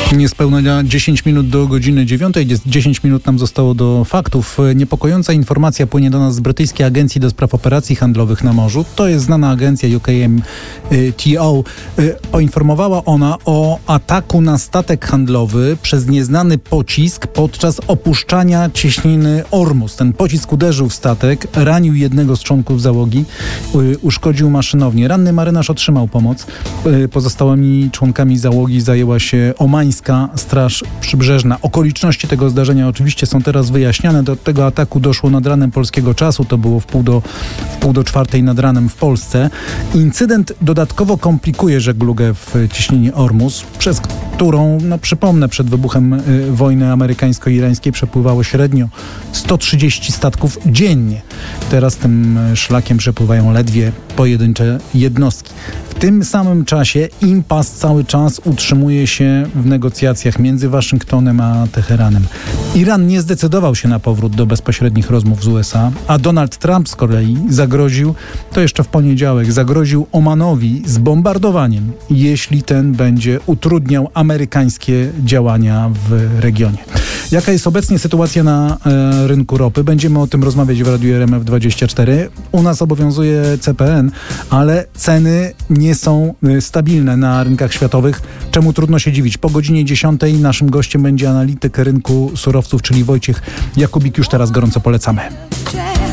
Niespełna 10 minut do godziny 9. 10 minut nam zostało do faktów. Niepokojąca informacja płynie do nas z brytyjskiej agencji do spraw operacji handlowych na morzu. To jest znana agencja UKMTO. Poinformowała ona o ataku na statek handlowy przez nieznany pocisk podczas opuszczania cieśniny Ormus. Ten pocisk uderzył w statek, ranił jednego z członków załogi, uszkodził maszynownię. Ranny marynarz otrzymał pomoc. Pozostałymi członkami załogi zajęła się omańska Straż Przybrzeżna. Okoliczności tego zdarzenia oczywiście są teraz wyjaśniane. Do tego ataku doszło nad ranem polskiego czasu. To było w pół do 4 nad ranem w Polsce. Incydent dodatkowo komplikuje żeglugę w cieśninie Ormus, przez którą, przypomnę, przed wybuchem wojny amerykańsko-irańskiej przepływało średnio 130 statków dziennie. Teraz tym szlakiem przepływają ledwie pojedyncze jednostki. W tym samym czasie impas cały czas utrzymuje się w negocjacjach między Waszyngtonem a Teheranem. Iran nie zdecydował się na powrót do bezpośrednich rozmów z USA, a Donald Trump z kolei zagroził, to jeszcze w poniedziałek, zagroził Omanowi zbombardowaniem, jeśli ten będzie utrudniał amerykańskie działania w regionie. Jaka jest obecnie sytuacja na rynku ropy? Będziemy o tym rozmawiać w Radiu RMF24. U nas obowiązuje CPN, ale ceny nie są stabilne na rynkach światowych, czemu trudno się dziwić. Po godzinie 10 naszym gościem będzie analityk rynku surowców, czyli Wojciech Jakubik. Już teraz gorąco polecamy.